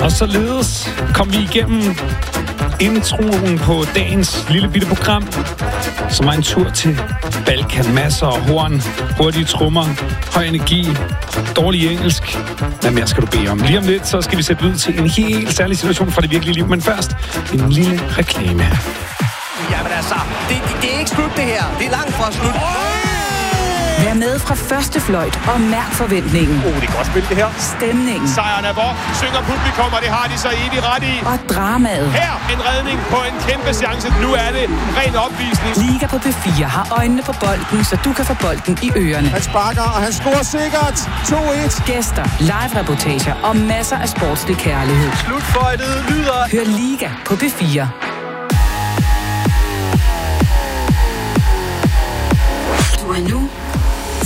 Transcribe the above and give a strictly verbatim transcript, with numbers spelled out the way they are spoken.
Og således kom vi igennem introen på dagens lille bitte program, som var en tur til Balkan. Masser af horn, hurtige trommer, høj energi, dårlig engelsk. Hvad mere skal du bede om? Lige om lidt, så skal vi sætte lyd til en helt særlig situation fra det virkelige liv. Men først en lille reklame. Jamen altså, det, det, det er ikke slut det her. Det er langt fra slut. Vær med fra første fløjt og mærk forventningen. Oh, det er godt spil det her. Stemningen. Sejren er vor, synger publikum, og det har de så evigt ret i. Og dramaet. Her en redning på en kæmpe chance. Nu er det ren opvisning. Liga på P fire har øjnene på bolden, så du kan få bolden i ørerne. Han sparker, og han scorer sikkert. to et. Gæster, live-reportager og masser af sportslig kærlighed. Slutføjtet lyder. Hør Liga på P fire. Du er nu